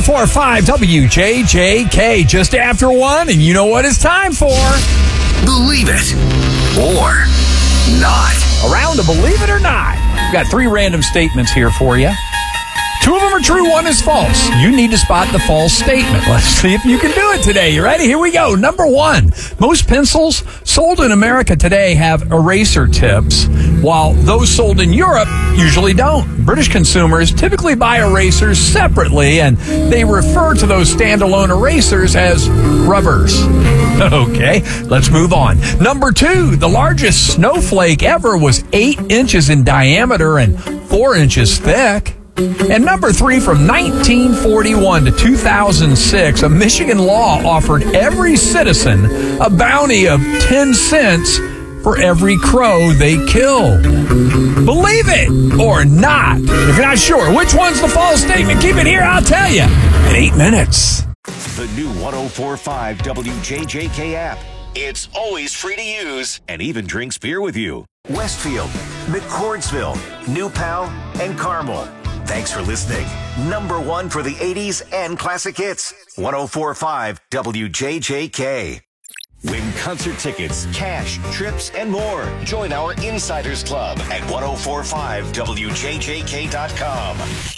1045 WJJK, just after 1, and you know what it's time for? Believe it or not. Around to Believe It or Not. We've got 3 random statements here for you. 2 of them are true, 1 is false. You need to spot the false statement. Let's see if you can do it today. You ready? Here we go. Number 1. Most pencils sold in America today have eraser tips, while those sold in Europe usually don't. British consumers typically buy erasers separately, and they refer to those standalone erasers as rubbers. Okay, let's move on. Number 2. The largest snowflake ever was 8 inches in diameter and 4 inches thick. And number 3, from 1941 to 2006, a Michigan law offered every citizen a bounty of 10 cents for every crow they killed. Believe it or not. If you're not sure which one's the false statement, keep it here, I'll tell you in 8 minutes. The new 1045 WJJK app. It's always free to use and even drinks beer with you. Westfield, McCordsville, New Pal, and Carmel. Thanks for listening. Number 1 for the 80s and classic hits. 1045 WJJK. Win concert tickets, cash, trips, and more. Join our Insiders Club at 1045WJJK.com.